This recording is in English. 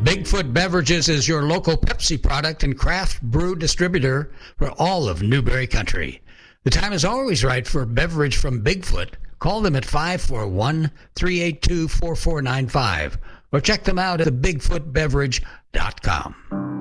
Bigfoot Beverages is your local Pepsi product and craft brew distributor for all of Newberry Country. The time is always right for a beverage from Bigfoot. Call them at 541-382-4495 or check them out at thebigfootbeverage.com.